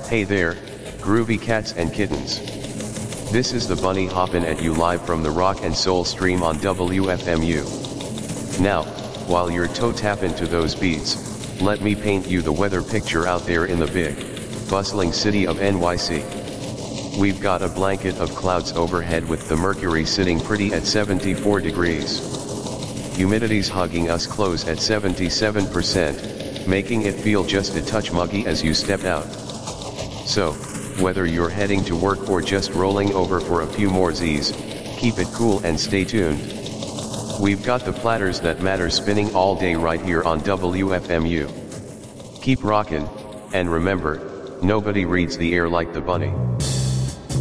Hey there, groovy cats and kittens. This is the Bunny hoppin' at you live from the Rock and Soul stream on WFMU. Now, while you're toe tapping to those beats, let me paint you the weather picture out there in the big, bustling city of NYC. We've got a blanket of clouds overhead with the mercury sitting pretty at 74 degrees. Humidity's hugging us close at 77%, making it feel just a touch muggy as you step out. So, whether you're heading to work or just rolling over for a few more Z's, keep it cool and stay tuned. We've got the platters that matter spinning all day right here on WFMU. Keep rockin', and remember, nobody reads the air like the bunny.